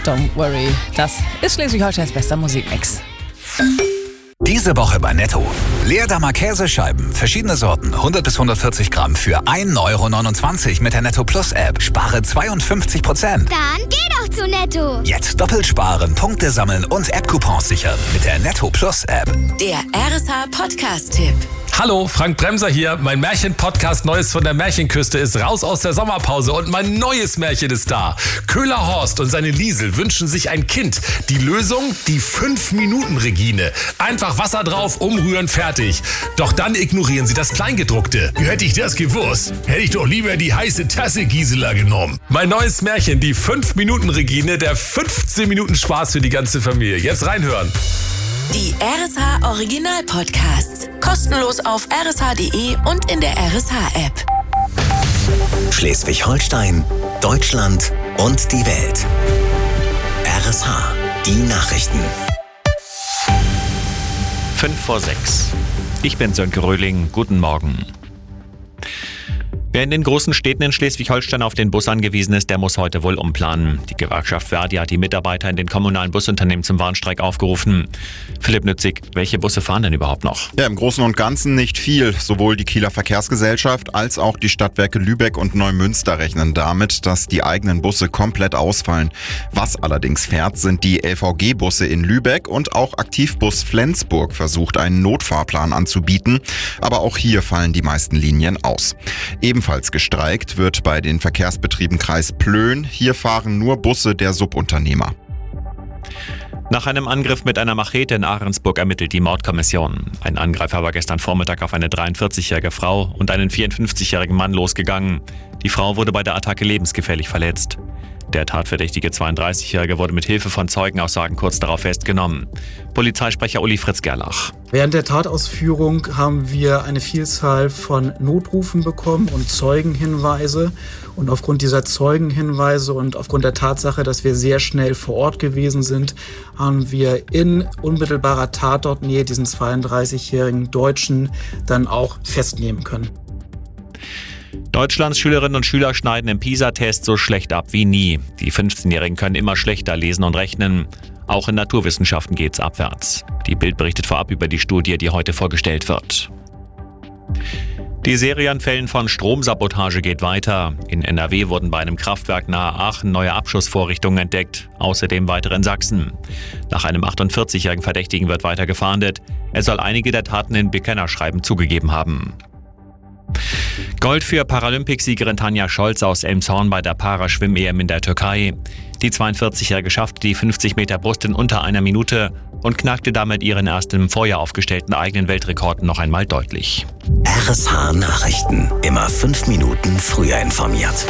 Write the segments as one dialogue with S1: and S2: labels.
S1: Don't Worry. Das ist Schleswig-Holsteins bester Musikmix.
S2: Diese Woche bei Netto. Leerdammer Käsescheiben, verschiedene Sorten, 100 bis 140 Gramm für 1,29 € mit der Netto Plus App. Spare 52%.
S3: Dann geh doch zu Netto.
S2: Jetzt doppelt sparen, Punkte sammeln und App-Coupons sichern mit der Netto Plus App.
S4: Der RSH Podcast-Tipp.
S5: Hallo, Frank Bremser hier. Mein Märchen-Podcast Neues von der Märchenküste ist raus aus der Sommerpause und mein neues Märchen ist da. Köhler Horst und seine Liesel wünschen sich ein Kind. Die Lösung? Die 5-Minuten-Regine. Einfach Wasser drauf, umrühren, fertig. Doch dann ignorieren sie das Kleingedruckte.
S6: Hätte ich das gewusst, hätte ich doch lieber die heiße Tasse Gisela genommen.
S5: Mein neues Märchen, die 5-Minuten-Regine, der 15 Minuten Spaß für die ganze Familie. Jetzt reinhören.
S4: Die RSH Original Podcasts. Kostenlos auf rsh.de und in der RSH-App.
S2: Schleswig-Holstein, Deutschland und die Welt. RSH, die Nachrichten.
S7: 5:06. Ich bin Sönke Röhling. Guten Morgen. Wer in den großen Städten in Schleswig-Holstein auf den Bus angewiesen ist, der muss heute wohl umplanen. Die Gewerkschaft Verdi hat die Mitarbeiter in den kommunalen Busunternehmen zum Warnstreik aufgerufen. Philipp Nützig, welche Busse fahren denn überhaupt noch?
S8: Ja, im Großen und Ganzen nicht viel. Sowohl die Kieler Verkehrsgesellschaft als auch die Stadtwerke Lübeck und Neumünster rechnen damit, dass die eigenen Busse komplett ausfallen. Was allerdings fährt, sind die LVG-Busse in Lübeck und auch Aktivbus Flensburg versucht, einen Notfahrplan anzubieten. Aber auch hier fallen die meisten Linien aus. Ebenfalls gestreikt wird bei den Verkehrsbetrieben Kreis Plön. Hier fahren nur Busse der Subunternehmer.
S7: Nach einem Angriff mit einer Machete in Ahrensburg ermittelt die Mordkommission. Ein Angreifer war gestern Vormittag auf eine 43-jährige Frau und einen 54-jährigen Mann losgegangen. Die Frau wurde bei der Attacke lebensgefährlich verletzt. Der tatverdächtige 32-Jährige wurde mit Hilfe von Zeugenaussagen kurz darauf festgenommen. Polizeisprecher Uli Fritz Gerlach.
S9: Während der Tatausführung haben wir eine Vielzahl von Notrufen bekommen und Zeugenhinweise. Und aufgrund dieser Zeugenhinweise und aufgrund der Tatsache, dass wir sehr schnell vor Ort gewesen sind, haben wir in unmittelbarer Tatortnähe diesen 32-jährigen Deutschen dann auch festnehmen können.
S7: Deutschlands Schülerinnen und Schüler schneiden im PISA-Test so schlecht ab wie nie. Die 15-Jährigen können immer schlechter lesen und rechnen. Auch in Naturwissenschaften geht's abwärts. Die Bild berichtet vorab über die Studie, die heute vorgestellt wird. Die Serie an Fällen von Stromsabotage geht weiter. In NRW wurden bei einem Kraftwerk nahe Aachen neue Abschussvorrichtungen entdeckt. Außerdem weitere in Sachsen. Nach einem 48-jährigen Verdächtigen wird weiter gefahndet. Er soll einige der Taten in Bekennerschreiben zugegeben haben. Gold für Paralympicsiegerin Tanja Scholz aus Elmshorn bei der Paraschwimm-EM in der Türkei. Die 42-Jährige schaffte die 50 Meter Brust in unter einer Minute und knackte damit ihren erst im Vorjahr aufgestellten eigenen Weltrekord noch einmal deutlich.
S2: RSH Nachrichten. Immer 5 Minuten früher informiert.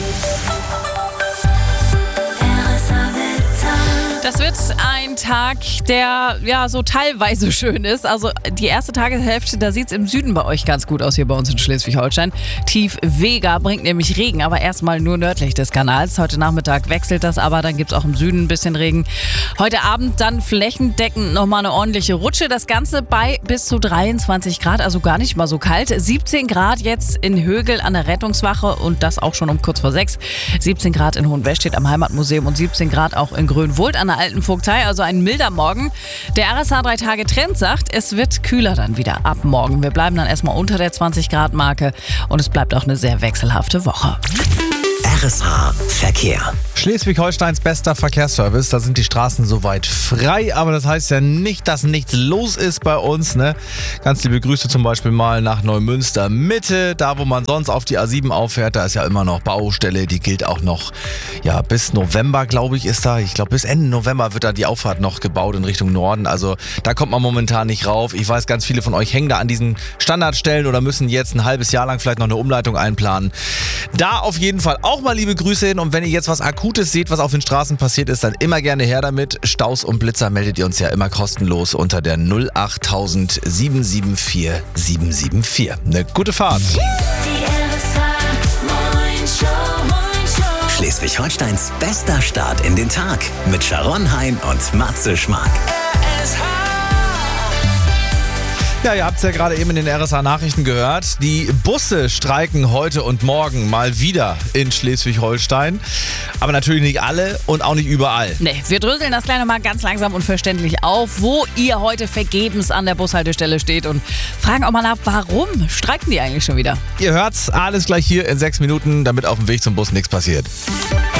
S1: Das wird ein Tag, der ja so teilweise schön ist. Also die erste Tageshälfte, da sieht es im Süden bei euch ganz gut aus, hier bei uns in Schleswig-Holstein. Tief Vega bringt nämlich Regen, aber erstmal nur nördlich des Kanals. Heute Nachmittag wechselt das aber, dann gibt es auch im Süden ein bisschen Regen. Heute Abend dann flächendeckend nochmal eine ordentliche Rutsche. Das Ganze bei bis zu 23 Grad, also gar nicht mal so kalt. 17 Grad jetzt in Högel an der Rettungswache und das auch schon um kurz vor 6. 17 Grad in Hohenwestedt am Heimatmuseum und 17 Grad auch in Grünwohlt an der Alten Vogtei, also ein milder Morgen. Der RSH 3-Tage-Trend sagt, es wird kühler dann wieder ab morgen. Wir bleiben dann erstmal unter der 20-Grad-Marke und es bleibt auch eine sehr wechselhafte Woche.
S2: RSH Verkehr.
S10: Schleswig-Holsteins bester Verkehrsservice. Da sind die Straßen soweit frei, aber das heißt ja nicht, dass nichts los ist bei uns, ne? Ganz liebe Grüße zum Beispiel mal nach Neumünster Mitte, da wo man sonst auf die A7 auffährt, da ist ja immer noch Baustelle, die gilt auch noch, ja, bis November, glaube ich, ist da. Ich glaube, bis Ende November wird da die Auffahrt noch gebaut in Richtung Norden, also da kommt man momentan nicht rauf. Ich weiß, ganz viele von euch hängen da an diesen Standardstellen oder müssen jetzt ein halbes Jahr lang vielleicht noch eine Umleitung einplanen. Da auf jeden Fall auch mal liebe Grüße hin und wenn ihr jetzt was Akutes seht, was auf den Straßen passiert ist, dann immer gerne her damit. Staus und Blitzer meldet ihr uns ja immer kostenlos unter der 08000 774 774. Eine gute Fahrt.
S2: Schleswig-Holsteins bester Start in den Tag mit Sharon Hein und Matze Schmark.
S10: Ja, ihr habt es ja gerade eben in den RSA-Nachrichten gehört. Die Busse streiken heute und morgen mal wieder in Schleswig-Holstein. Aber natürlich nicht alle und auch nicht überall.
S1: Nee, wir dröseln das gleich nochmal ganz langsam und verständlich auf, wo ihr heute vergebens an der Bushaltestelle steht und fragen auch mal nach, warum streiken die eigentlich schon wieder?
S10: Ihr hört's alles gleich hier in 6 Minuten, damit auf dem Weg zum Bus nichts passiert.